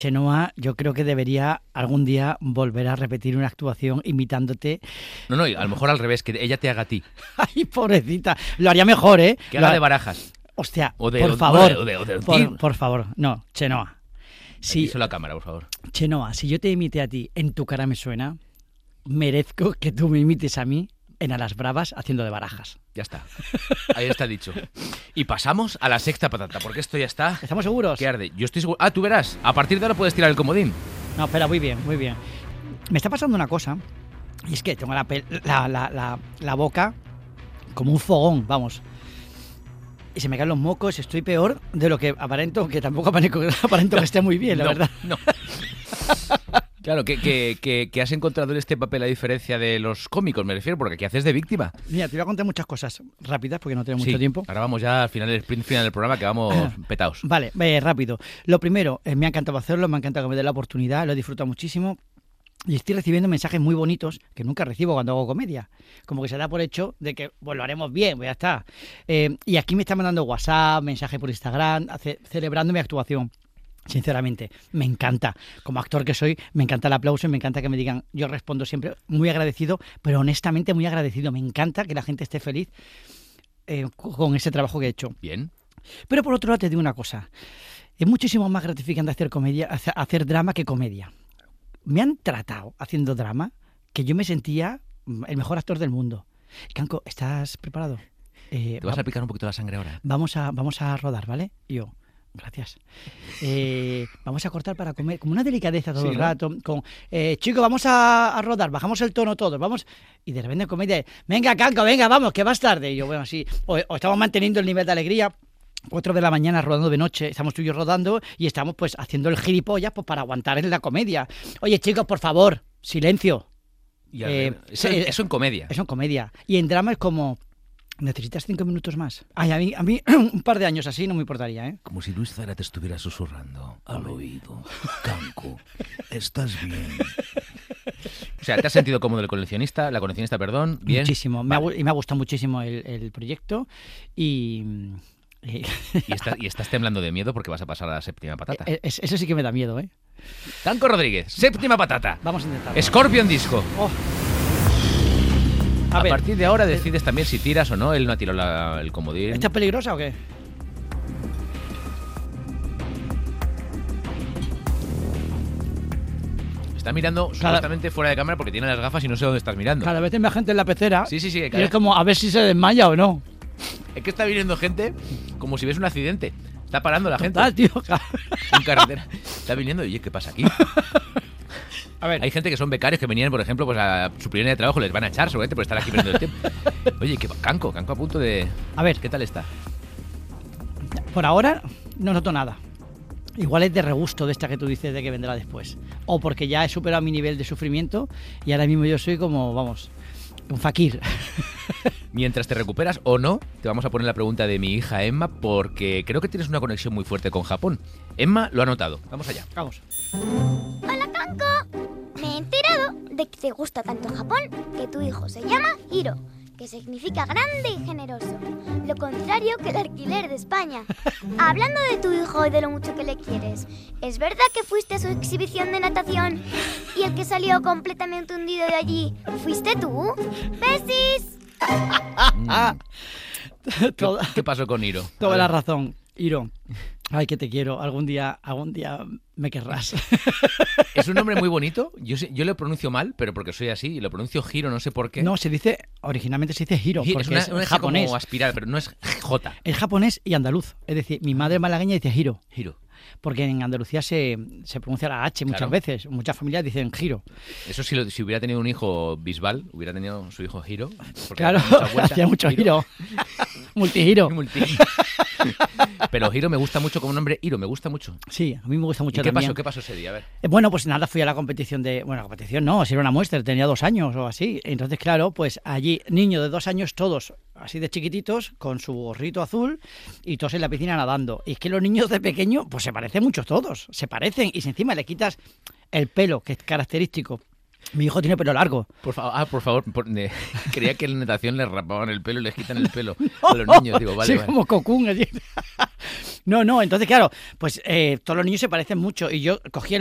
Chenoa, yo creo que debería algún día volver a repetir una actuación imitándote. No, a lo mejor al revés, que ella te haga a ti. Ay, pobrecita. Lo haría mejor, ¿eh? Que haga de Barajas. Hostia, por favor. Por favor. No, Chenoa. Sí, la cámara, por favor. Chenoa, si yo te imite a ti en Tu cara me suena, merezco que tú me imites a mí en A las bravas haciendo de Barajas. Ya está. Ahí está dicho. Y pasamos a la sexta patata, porque esto ya está... ¿Estamos seguros? Que arde. Yo estoy seguro... Ah, tú verás. A partir de ahora puedes tirar el comodín. No, espera, muy bien. Me está pasando una cosa, y es que tengo la boca como un fogón, vamos. Y se me caen los mocos, estoy peor de lo que aparento, que tampoco aparento que esté muy bien, la verdad. No. Claro, que has encontrado en este papel la diferencia de los cómicos, me refiero, porque aquí haces de víctima. Mira, te voy a contar muchas cosas rápidas porque no tengo mucho tiempo. Ahora vamos ya al final del programa, que vamos petados. Vale, rápido. Lo primero, me ha encantado hacerlo, me ha encantado que me dé la oportunidad, lo he disfrutado muchísimo. Y estoy recibiendo mensajes muy bonitos que nunca recibo cuando hago comedia. Como que se da por hecho de que pues lo haremos bien, pues ya está. Y aquí me están mandando WhatsApp, mensajes por Instagram, celebrando mi actuación. Sinceramente, me encanta. Como actor que soy, me encanta el aplauso y me encanta que me digan. Yo respondo siempre muy agradecido, pero honestamente muy agradecido. Me encanta que la gente esté feliz con ese trabajo que he hecho. Bien. Pero por otro lado te digo una cosa. Es muchísimo más gratificante hacer drama que comedia. Me han tratado haciendo drama que yo me sentía el mejor actor del mundo. Canco, ¿estás preparado? Te vas a picar un poquito la sangre ahora. Vamos a rodar, ¿vale? Y yo, gracias. Vamos a cortar para comer, como una delicadeza todo el rato. Con chicos, vamos a rodar, bajamos el tono todos, vamos. Y de repente comedia, venga, Canco, venga, vamos, que vas tarde. Y yo, bueno, sí, o estamos manteniendo el nivel de alegría. 4 de la mañana rodando de noche, estamos tú y yo rodando y estamos pues haciendo el gilipollas pues para aguantar en la comedia. Oye chicos, por favor, silencio. Eso en comedia. Eso en comedia. Y en drama es como, ¿necesitas 5 minutos más? Ay, a mí un par de años así no me importaría, ¿eh? Como si Luis Zara te estuviera susurrando al oído. Canco, ¿estás bien? O sea, ¿te has sentido cómodo la coleccionista, perdón? Bien. Muchísimo. Vale. Me ha gustado muchísimo el proyecto y estás temblando de miedo porque vas a pasar a la séptima patata. Eso sí que me da miedo, ¿eh? Canco Rodríguez, séptima patata. Vamos a intentarlo. Scorpion Disco. Oh. A partir de ahora decides también si tiras o no. Él no ha tirado el comodín. ¿Esta es peligrosa o qué? Está mirando supuestamente fuera de cámara porque tiene las gafas y no sé dónde estás mirando. Cada vez hay más gente en la pecera. Sí. Y es como a ver si se desmaya o no. Es que está viniendo gente como si ves un accidente. Está parando la gente. Tío. En carretera. Está viniendo y oye, ¿qué pasa aquí? A ver. Hay gente que son becarios que venían, por ejemplo, pues a su primer día de trabajo, les van a echar seguramente por estar aquí perdiendo el tiempo. Oye, Canco a punto de... A ver. ¿Qué tal está? Por ahora no noto nada. Igual es de regusto de esta que tú dices de que vendrá después. O porque ya he superado mi nivel de sufrimiento y ahora mismo yo soy como, vamos, un fakir. Mientras te recuperas o no, te vamos a poner la pregunta de mi hija Emma, porque creo que tienes una conexión muy fuerte con Japón. Emma lo ha notado. Vamos allá. Vamos. Hola, Canco. Me he enterado de que te gusta tanto Japón que tu hijo se llama Hiro, que significa grande y generoso. Lo contrario que el alquiler de España. Hablando de tu hijo y de lo mucho que le quieres, ¿es verdad que fuiste a su exhibición de natación y el que salió completamente hundido de allí fuiste tú? ¡Besis! ¿Qué pasó con Hiro? Toda la razón, Hiro. Ay, que te quiero. Algún día me querrás. Es un nombre muy bonito. Yo lo pronuncio mal, pero porque soy así. Y lo pronuncio Hiro, no sé por qué. No, originalmente se dice Hiro. Porque es japonés. Como aspirar, pero no es J. Es japonés y andaluz. Es decir, mi madre malagueña dice Hiro. Hiro. Porque en Andalucía se pronuncia la H muchas veces. Muchas familias dicen Giro. Eso si hubiera tenido un hijo Bisbal, hubiera tenido su hijo Giro. Claro, hacía mucho Giro. Multigiro. Pero Hiro me gusta mucho como nombre. Hiro me gusta mucho. Sí, a mí me gusta mucho. ¿Y qué pasó ese día? A ver. Bueno, pues nada, fui a la competición la competición no, si era una muestra, tenía 2 años o así. Entonces, claro, pues allí, niños de 2 años, todos así de chiquititos, con su gorrito azul y todos en la piscina nadando. Y es que los niños de pequeño, pues se parecen mucho todos, se parecen. Y si encima le quitas el pelo, que es característico. Mi hijo tiene pelo largo. Por favor. Creía que en natación les rapaban el pelo y les quitan el pelo a los niños. Digo, vale, sí, vale. Como Cocoon allí. No, entonces claro, pues todos los niños se parecen mucho y yo cogí el